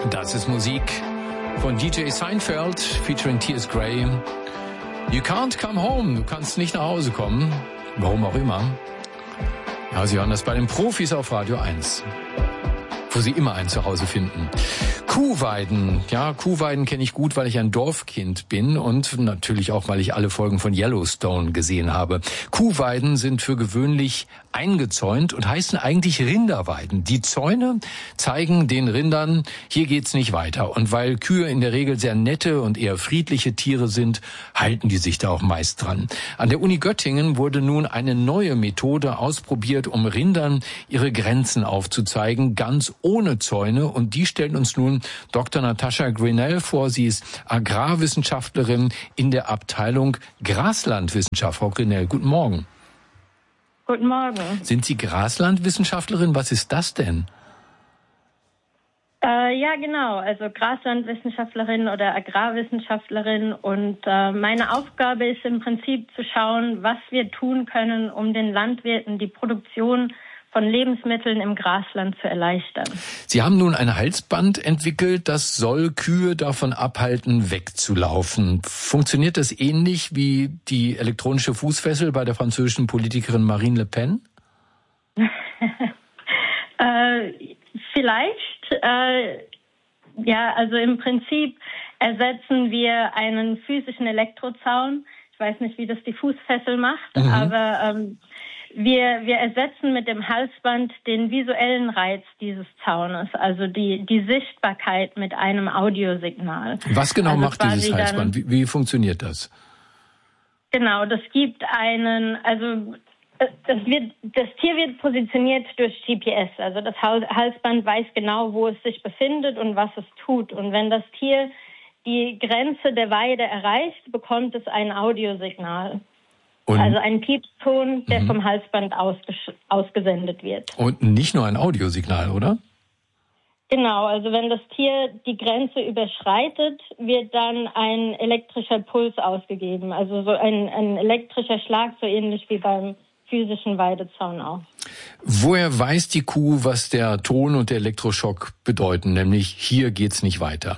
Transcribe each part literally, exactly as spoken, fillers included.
Das ist Musik von D J Seinfeld featuring T S Gray. You can't come home. Du kannst nicht nach Hause kommen. Warum auch immer. Ja, Sie hören das bei den Profis auf Radio eins, wo Sie immer ein Zuhause finden. Kuhweiden. Ja, Kuhweiden kenne ich gut, weil ich ein Dorfkind bin und natürlich auch, weil ich alle Folgen von Yellowstone gesehen habe. Kuhweiden sind für gewöhnlich eingezäunt und heißen eigentlich Rinderweiden. Die Zäune zeigen den Rindern, hier geht's nicht weiter. Und weil Kühe in der Regel sehr nette und eher friedliche Tiere sind, halten die sich da auch meist dran. An der Uni Göttingen wurde nun eine neue Methode ausprobiert, um Rindern ihre Grenzen aufzuzeigen, ganz ohne Zäune. Und die stellt uns nun Doktor Natascha Grinnell vor. Sie ist Agrarwissenschaftlerin in der Abteilung Graslandwissenschaft. Frau Grinnell, guten Morgen. Guten Morgen. Sind Sie Graslandwissenschaftlerin? Was ist das denn? Äh, ja, genau. Also Graslandwissenschaftlerin oder Agrarwissenschaftlerin. Und äh, meine Aufgabe ist im Prinzip zu schauen, was wir tun können, um den Landwirten die Produktion von Lebensmitteln im Grasland zu erleichtern. Sie haben nun ein Halsband entwickelt, das soll Kühe davon abhalten, wegzulaufen. Funktioniert das ähnlich wie die elektronische Fußfessel bei der französischen Politikerin Marine Le Pen? äh, vielleicht. Äh, ja, also im Prinzip ersetzen wir einen physischen Elektrozaun. Ich weiß nicht, wie das die Fußfessel macht, mhm. aber ähm, Wir, wir ersetzen mit dem Halsband den visuellen Reiz dieses Zaunes, also die, die Sichtbarkeit mit einem Audiosignal. Was genau also macht dieses Halsband? Wie, wie funktioniert das? Genau, das gibt einen, also das, wird, das Tier wird positioniert durch G P S. Also das Halsband weiß genau, wo es sich befindet und was es tut. Und wenn das Tier die Grenze der Weide erreicht, bekommt es ein Audiosignal. Und, also ein Piepton, der mhm. vom Halsband ausges- ausgesendet wird. Und nicht nur ein Audiosignal, oder? Genau, also wenn das Tier die Grenze überschreitet, wird dann ein elektrischer Puls ausgegeben. Also so ein, ein elektrischer Schlag, so ähnlich wie beim physischen Weidezaun auch. Woher weiß die Kuh, was der Ton und der Elektroschock bedeuten? Nämlich, hier geht's nicht weiter.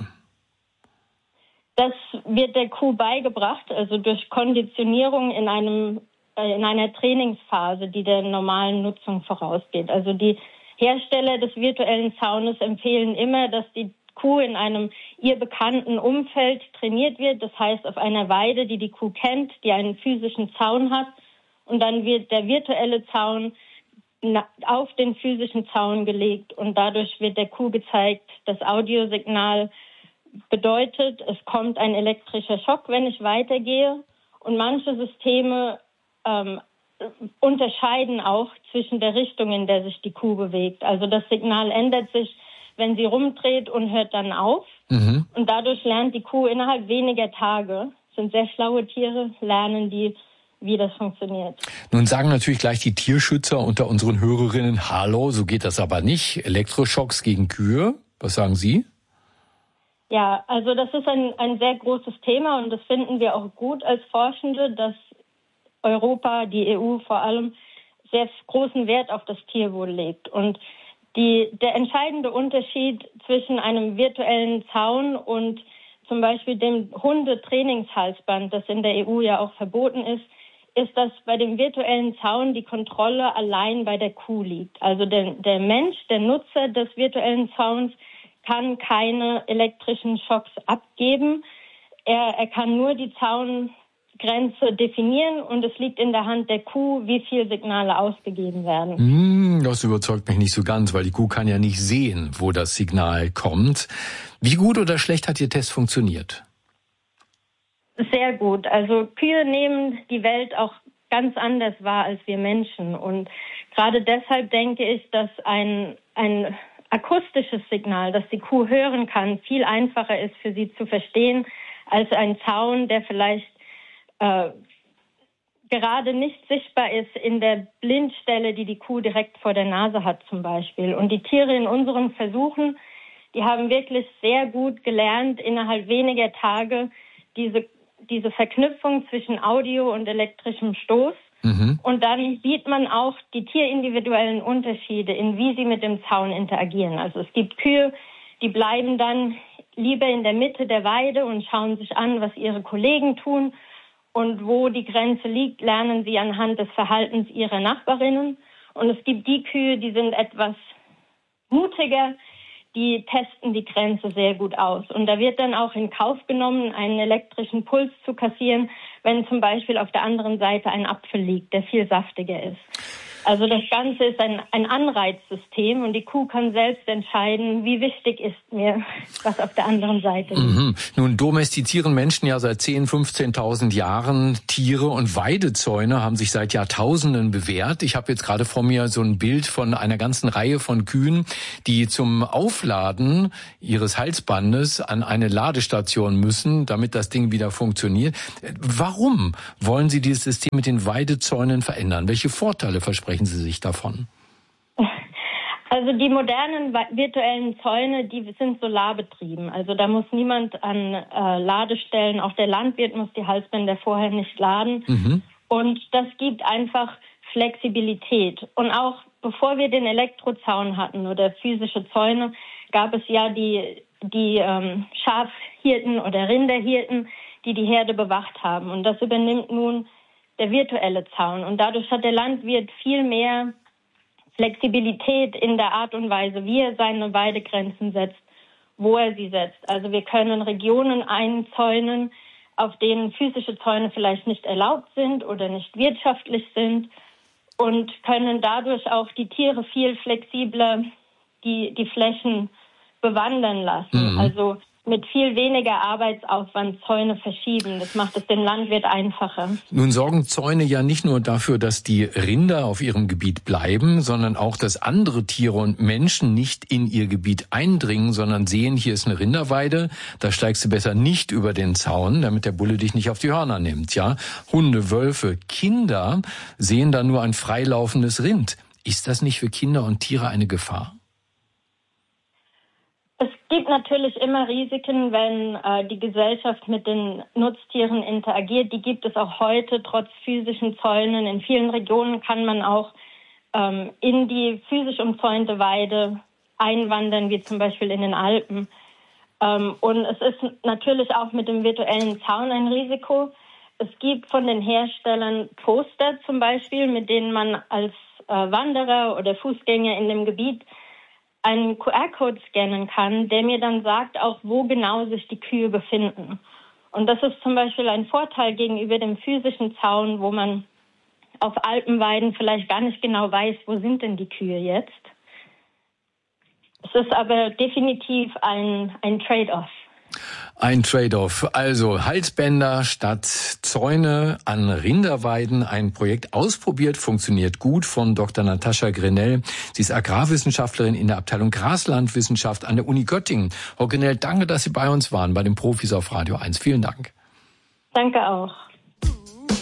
Das wird der Kuh beigebracht, also durch Konditionierung in einem äh, in einer Trainingsphase, die der normalen Nutzung vorausgeht. Also die Hersteller des virtuellen Zaunes empfehlen immer, dass die Kuh in einem ihr bekannten Umfeld trainiert wird. Das heißt, auf einer Weide, die die Kuh kennt, die einen physischen Zaun hat. Und dann wird der virtuelle Zaun auf den physischen Zaun gelegt. Und dadurch wird der Kuh gezeigt, das Audiosignal bedeutet, es kommt ein elektrischer Schock, wenn ich weitergehe. Und manche Systeme ähm, unterscheiden auch zwischen der Richtung, in der sich die Kuh bewegt. Also das Signal ändert sich, wenn sie rumdreht und hört dann auf. Mhm. Und dadurch lernt die Kuh innerhalb weniger Tage, das sind sehr schlaue Tiere, lernen die, wie das funktioniert. Nun sagen natürlich gleich die Tierschützer unter unseren Hörerinnen, hallo, so geht das aber nicht. Elektroschocks gegen Kühe, was sagen Sie? Ja, also das ist ein, ein sehr großes Thema und das finden wir auch gut als Forschende, dass Europa, die E U vor allem, sehr großen Wert auf das Tierwohl legt. Und die, der entscheidende Unterschied zwischen einem virtuellen Zaun und zum Beispiel dem Hundetrainingshalsband, das in der E U ja auch verboten ist, ist, dass bei dem virtuellen Zaun die Kontrolle allein bei der Kuh liegt. Also der, der Mensch, der Nutzer des virtuellen Zauns, kann keine elektrischen Schocks abgeben. Er, er kann nur die Zaungrenze definieren und es liegt in der Hand der Kuh, wie viel Signale ausgegeben werden. Mm, das überzeugt mich nicht so ganz, weil die Kuh kann ja nicht sehen, wo das Signal kommt. Wie gut oder schlecht hat Ihr Test funktioniert? Sehr gut. Also Kühe nehmen die Welt auch ganz anders wahr als wir Menschen. Und gerade deshalb denke ich, dass ein, ein akustisches Signal, das die Kuh hören kann, viel einfacher ist für sie zu verstehen als ein Zaun, der vielleicht äh, gerade nicht sichtbar ist in der Blindstelle, die die Kuh direkt vor der Nase hat zum Beispiel. Und die Tiere in unseren Versuchen, die haben wirklich sehr gut gelernt, innerhalb weniger Tage diese, diese Verknüpfung zwischen Audio und elektrischem Stoß. Mhm. Und dann sieht man auch die tierindividuellen Unterschiede, in wie sie mit dem Zaun interagieren. Also es gibt Kühe, Die bleiben dann lieber in der Mitte der Weide und schauen sich an, was ihre Kollegen tun. Und wo die Grenze liegt, lernen sie anhand des Verhaltens ihrer Nachbarinnen. Und es gibt die Kühe, die sind etwas mutiger, die testen die Grenze sehr gut aus. Und da wird dann auch in Kauf genommen, einen elektrischen Puls zu kassieren, wenn zum Beispiel auf der anderen Seite ein Apfel liegt, der viel saftiger ist. Also das Ganze ist ein, ein Anreizsystem und die Kuh kann selbst entscheiden, wie wichtig ist mir, was auf der anderen Seite liegt. Mhm. Nun domestizieren Menschen ja seit zehntausend, fünfzehntausend Jahren Tiere und Weidezäune haben sich seit Jahrtausenden bewährt. Ich habe jetzt gerade vor mir so ein Bild von einer ganzen Reihe von Kühen, die zum Aufladen ihres Halsbandes an eine Ladestation müssen, damit das Ding wieder funktioniert. Warum wollen Sie dieses System mit den Weidezäunen verändern? Welche Vorteile versprechen Sie sich davon? Also die modernen virtuellen Zäune, die sind solarbetrieben. Also da muss niemand an äh, Ladestellen, auch der Landwirt muss die Halsbänder vorher nicht laden. Mhm. Und das gibt einfach Flexibilität. Und auch bevor wir den Elektrozaun hatten oder physische Zäune, gab es ja die, die ähm, Schafhirten oder Rinderhirten, die die Herde bewacht haben. Und das übernimmt nun der virtuelle Zaun. Und dadurch hat der Landwirt viel mehr Flexibilität in der Art und Weise, wie er seine Weidegrenzen setzt, wo er sie setzt. Also wir können Regionen einzäunen, auf denen physische Zäune vielleicht nicht erlaubt sind oder nicht wirtschaftlich sind und können dadurch auch die Tiere viel flexibler die, die Flächen bewandern lassen. Mhm. Also mit viel weniger Arbeitsaufwand Zäune verschieben. Das macht es dem Landwirt einfacher. Nun sorgen Zäune ja nicht nur dafür, dass die Rinder auf ihrem Gebiet bleiben, sondern auch, dass andere Tiere und Menschen nicht in ihr Gebiet eindringen, sondern sehen, hier ist eine Rinderweide, da steigst du besser nicht über den Zaun, damit der Bulle dich nicht auf die Hörner nimmt. Ja, Hunde, Wölfe, Kinder sehen da nur ein freilaufendes Rind. Ist das nicht für Kinder und Tiere eine Gefahr? Es gibt natürlich immer Risiken, wenn äh, die Gesellschaft mit den Nutztieren interagiert. Die gibt es auch heute, trotz physischen Zäunen. In vielen Regionen kann man auch ähm, in die physisch umzäunte Weide einwandern, wie zum Beispiel in den Alpen. Ähm, und es ist natürlich auch mit dem virtuellen Zaun ein Risiko. Es gibt von den Herstellern Poster zum Beispiel, mit denen man als äh, Wanderer oder Fußgänger in dem Gebiet einen Q R-Code scannen kann, der mir dann sagt, auch wo genau sich die Kühe befinden. Und das ist zum Beispiel ein Vorteil gegenüber dem physischen Zaun, wo man auf Alpenweiden vielleicht gar nicht genau weiß, wo sind denn die Kühe jetzt. Es ist aber definitiv ein, ein Trade-off. Ein Trade-off. Also Halsbänder statt Zäune an Rinderweiden. Ein Projekt ausprobiert, funktioniert gut von Doktor Natascha Grenell. Sie ist Agrarwissenschaftlerin in der Abteilung Graslandwissenschaft an der Uni Göttingen. Frau Grenell, danke, dass Sie bei uns waren, bei den Profis auf Radio eins. Vielen Dank. Danke auch.